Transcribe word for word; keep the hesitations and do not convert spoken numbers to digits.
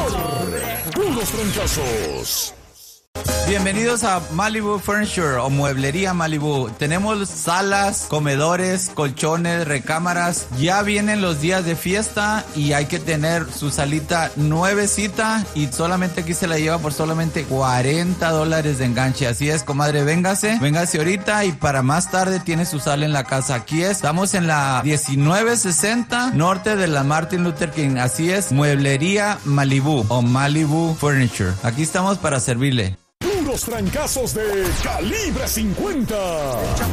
Puros Trancazos. Bienvenidos a Malibu Furniture o Mueblería Malibu. Tenemos salas, comedores, colchones, recámaras. Ya vienen los días de fiesta y hay que tener su salita nuevecita y solamente aquí se la lleva por solamente cuarenta dólares de enganche. Así es, comadre, véngase, véngase ahorita y para más tarde tiene su sala en la casa. Aquí es, estamos en la diecinueve sesenta norte de la Martin Luther King. Así es, Mueblería Malibu o Malibu Furniture. Aquí estamos para servirle. Puros Trancazos de Calibre cincuenta.